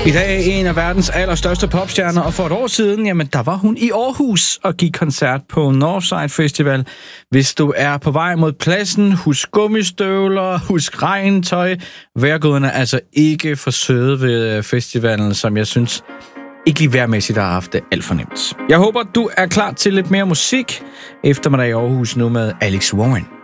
I dag en af verdens allerstørste popstjerner, og for et år siden, jamen der var hun i Aarhus og gik koncert på Northside Festival. Hvis du er på vej mod pladsen, husk gummistøvler, husk regntøj. Vejrguderne er altså ikke for søde ved festivalen, som jeg synes ikke lige vejrmæssigt har haft det alt for nemt. Jeg håber, du er klar til lidt mere musik. Eftermiddag i Aarhus nu med Alex Warren.